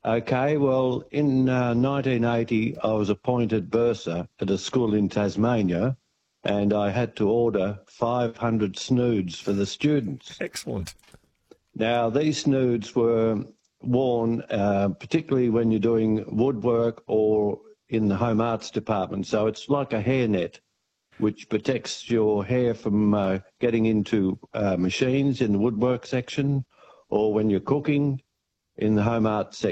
Okay, well, in 1980, I was appointed bursar at a school in Tasmania, and I had to order 500 snoods for the students. Excellent. Now, these snoods were worn particularly when you're doing woodwork or in the home arts department. So it's like a hairnet, which protects your hair from getting into machines in the woodwork section, or when you're cooking in the home arts section.